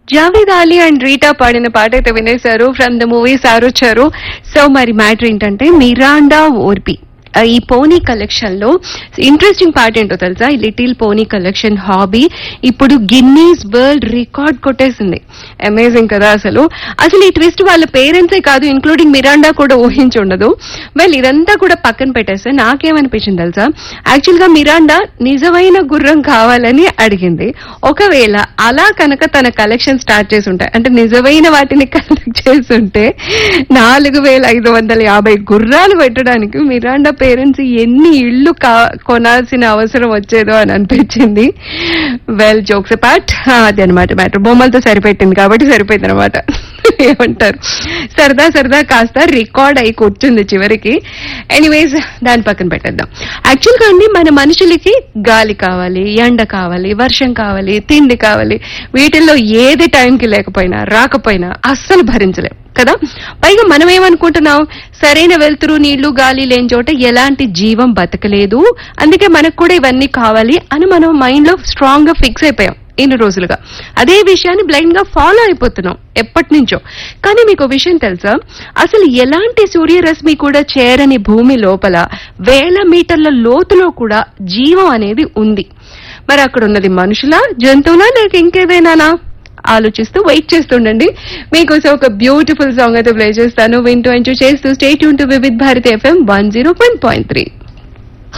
Javed Ali and Rita పాడిన పాట అయితే వినేశారు ఫ్రమ్ ద మూవీ సారొచ్చారు. సో మరి మ్యాటర్ ఏంటంటే మిరాండా ఓర్పి ఈ పోనీ కలెక్షన్ లో ఇంట్రెస్టింగ్ పార్ట్ ఏంటో తెలుసా? ఈ లిటిల్ పోనీ కలెక్షన్ హాబీ ఇప్పుడు గిన్నీస్ వరల్డ్ రికార్డ్ కొట్టేసింది. అమేజింగ్ కదా అసలు. అసలు ఈ ట్విస్ట్ వాళ్ళ పేరెంట్సే కాదు, ఇంక్లూడింగ్ మిరాండా కూడా ఊహించి ఉండదు. వెల్, ఇదంతా కూడా పక్కన పెట్టేస్తే నాకేమనిపించింది తెలుసా? యాక్చువల్ గా మిరాండా నిజమైన గుర్రం కావాలని అడిగింది. ఒకవేళ అలా కనుక తన కలెక్షన్ స్టార్ట్ చేసి ఉంటాయి, అంటే నిజమైన వాటిని కలెక్ట్ చేస్తుంటే 4,550 గుర్రాలు పెట్టడానికి మిరాండా పేరెంట్స్ ఎన్ని ఇళ్లు కొనాల్సిన అవసరం వచ్చేదో అని అనిపించింది. వెల్, జోక్స్ అపార్ట్, అది అనమాట మ్యాటర్. బొమ్మలతో సరిపెట్టింది కాబట్టి సరిపోయింది అనమాట. ఏమంటారు, సరదా సరదా కాస్త రికార్డ్ అయి కూర్చుంది చివరికి. ఎనీవేస్, దాని పక్కన పెట్టేద్దాం. యాక్చువల్ గా అండి, మన మనుషులకి గాలి కావాలి, ఎండ కావాలి, వర్షం కావాలి, తిండి కావాలి. వీటిల్లో ఏది టైంకి లేకపోయినా రాకపోయినా అస్సలు భరించలేం కదా. పైగా మనం ఏమనుకుంటున్నాం, సరైన వెలుతురు, నీళ్లు, గాలి లేని చోట ఎలాంటి జీవం బతకలేదు, అందుకే మనకు కూడా ఇవన్నీ కావాలి అని మనం మైండ్ లో స్ట్రాంగ్ గా ఫిక్స్ అయిపోయాం ఇన్ని రోజులుగా. అదే విషయాన్ని బ్లైండ్ గా ఫాలో అయిపోతున్నాం ఎప్పటి నుంచో. కానీ మీకు విషయం తెలుసా, అసలు ఎలాంటి సూర్యరశ్మి కూడా చేరని భూమి లోపల 1000 మీటర్ల లోతులో కూడా జీవం అనేది ఉంది. మరి అక్కడ ఉన్నది మనుషులా, జంతువులా, లేక ఇంకేదైనానా? ఆలోచిస్తూ వెయిట్ చేస్తుండండి. మీకోసం ఒక బ్యూటిఫుల్ సాంగ్ అయితే ప్లే చేస్తాను. వింటూ ఎంజాయ్ చేస్తూ stay tune to Vividh Bharati FM 101.3.